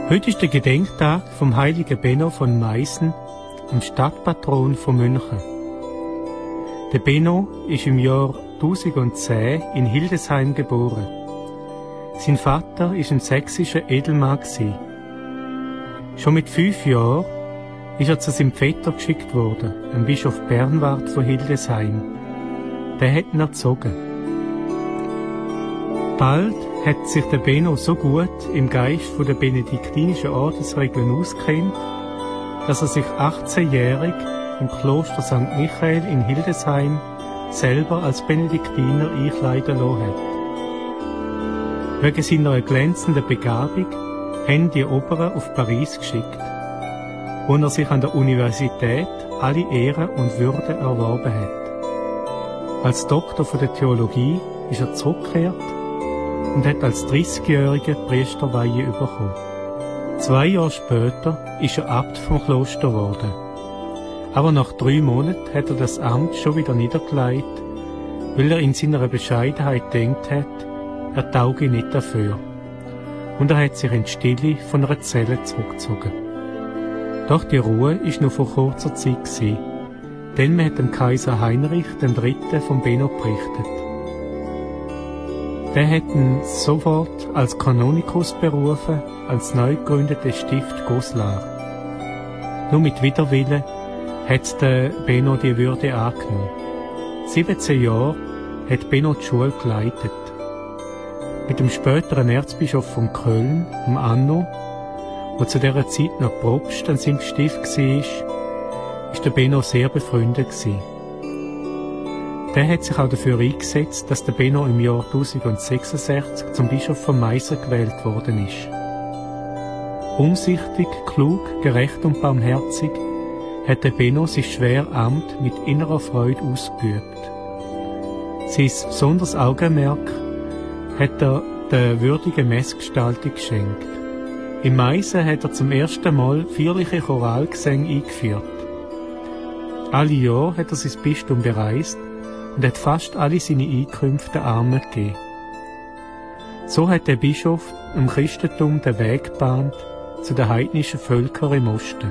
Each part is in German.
Heute ist der Gedenktag vom heiligen Benno von Meißen, dem Stadtpatron von München. Der Benno ist im Jahr 1010 in Hildesheim geboren. Sein Vater ist ein sächsischer Edelmann gewesen. Schon mit 5 Jahren ist er zu seinem Vetter geschickt worden, dem Bischof Bernward von Hildesheim. Der hat ihn erzogen. Bald hat sich der Benno so gut im Geist von der benediktinischen Ordensregeln auskennt, dass er sich 18-jährig im Kloster St. Michael in Hildesheim selber als Benediktiner einkleiden lassen hat. Wegen seiner glänzenden Begabung haben die Oberen auf Paris geschickt, wo er sich an der Universität alle Ehren und Würden erworben hat. Als Doktor von der Theologie ist er zurückgekehrt und hat als 30-jähriger Priesterweihe bekommen. 2 Jahre später ist er Abt vom Kloster geworden. Aber nach 3 Monaten hat er das Amt schon wieder niedergelegt, weil er in seiner Bescheidenheit gedacht hat, er tauge nicht dafür. Und er hat sich in die Stille von einer Zelle zurückgezogen. Doch die Ruhe ist nur vor kurzer Zeit gewesen, denn man hat dem Kaiser Heinrich III. Von Benno berichtet. Der hat ihn sofort als Kanonikus berufen, als neu gegründetes Stift Goslar. Nur mit Widerwillen hat der Benno die Würde angenommen. 17 Jahre hat Benno die Schule geleitet. Mit dem späteren Erzbischof von Köln, dem Anno, der zu dieser Zeit noch Propst an seinem Stift war, ist der Benno sehr befreundet gewesen. Der hat sich auch dafür eingesetzt, dass der Benno im Jahr 1066 zum Bischof von Meißen gewählt worden ist. Umsichtig, klug, gerecht und barmherzig hat der Benno sein schweres Amt mit innerer Freude ausgeübt. Sein besonderes Augenmerk hat er der würdigen Messgestaltung geschenkt. In Meißen hat er zum ersten Mal feierliche Choralgesänge eingeführt. Alle Jahre hat er sein Bistum bereist und hat fast alle seine Einkünfte Armen gegeben. So hat der Bischof im Christentum den Weg gebahnt zu den heidnischen Völkern im Osten.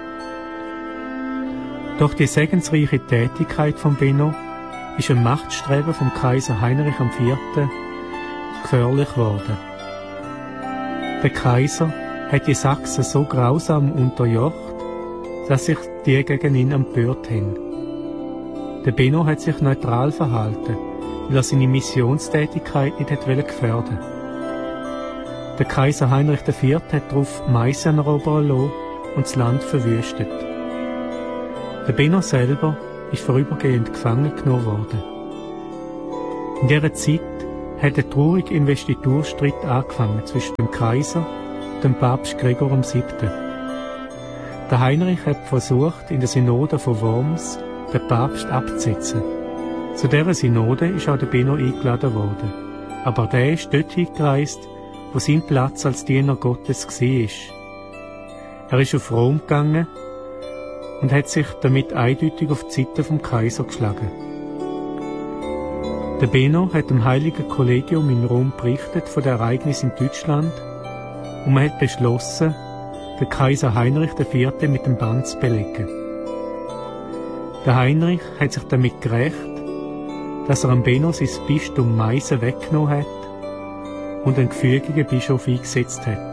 Doch die segensreiche Tätigkeit von Benno ist ein Machtstreben vom Kaiser Heinrich IV. Gefährlich geworden. Der Kaiser hat die Sachsen so grausam unterjocht, dass sich die gegen ihn empört haben. Der Benno hat sich neutral verhalten, weil er seine Missionstätigkeit nicht gefährden wollte. Der Kaiser Heinrich IV. Hat darauf Meißen erobern lassen und das Land verwüstet. Der Benno selber ist vorübergehend gefangen genommen worden. In dieser Zeit hat der traurige Investiturstreit angefangen zwischen dem Kaiser und dem Papst Gregor VII. Der Heinrich hat versucht, in der Synode von Worms den Papst abzusetzen. Zu dieser Synode ist auch der Benno eingeladen worden. Aber der ist dort hingereist, wo sein Platz als Diener Gottes war. Er ist auf Rom gegangen und hat sich damit eindeutig auf die Seite vom Kaiser geschlagen. Der Benno hat dem Heiligen Kollegium in Rom berichtet von den Ereignissen in Deutschland und man hat beschlossen, den Kaiser Heinrich IV. Mit dem Bann zu belegen. Der Heinrich hat sich damit gerächt, dass er am Benno sein Bistum Meißen weggenommen hat und einen gefügigen Bischof eingesetzt hat.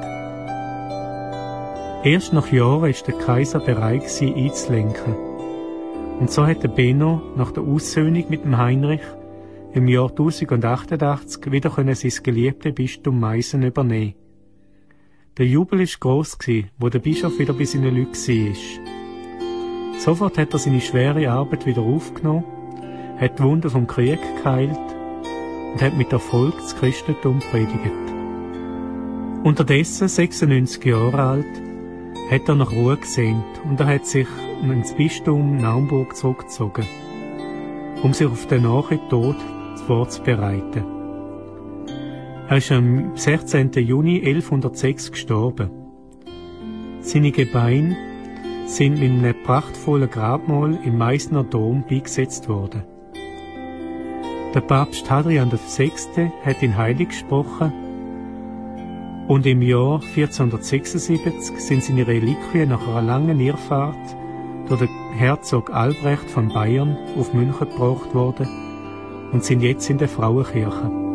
Erst nach Jahren war der Kaiser bereit gewesen, einzulenken. Und so hat der Benno nach der Aussöhnung mit dem Heinrich im Jahr 1088 wieder sein geliebtes Bistum Meißen übernehmen. Der Jubel war gross, wo der Bischof wieder bei seinen Leuten war. Sofort hat er seine schwere Arbeit wieder aufgenommen, hat die Wunden vom Krieg geheilt und hat mit Erfolg das Christentum predigt. Unterdessen, 96 Jahre alt, hat er nach Ruhe gesehnt und er hat sich ins Bistum Naumburg zurückgezogen, um sich auf den nahen Tod vorzubereiten. Er ist am 16. Juni 1106 gestorben. Seine Gebeine sind in einem prachtvollen Grabmal im Meißner Dom beigesetzt worden. Der Papst Hadrian VI. Hat ihn heilig gesprochen Und im Jahr 1476 sind seine Reliquien nach einer langen Irrfahrt durch den Herzog Albrecht von Bayern auf München gebracht worden und sind jetzt in der Frauenkirche.